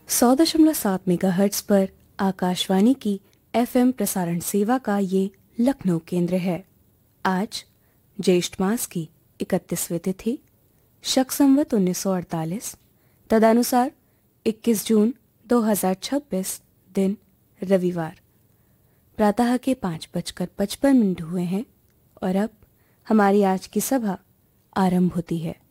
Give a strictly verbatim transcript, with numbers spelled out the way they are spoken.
सौ दशमलव सात मेगाहर्ट्ज पर आकाशवाणी की एफएम प्रसारण सेवा का ये लखनऊ केंद्र है। आज ज्येष्ठ मास की इकतीसवीं तिथि, शक संवत उन्नीस सौ अड़तालीस, तदनुसार इक्कीस जून दो हज़ार छब्बीस, दिन रविवार। प्रातः के पाँच बजकर पचपन मिनट हुए हैं और अब हमारी आज की सभा आरंभ होती है।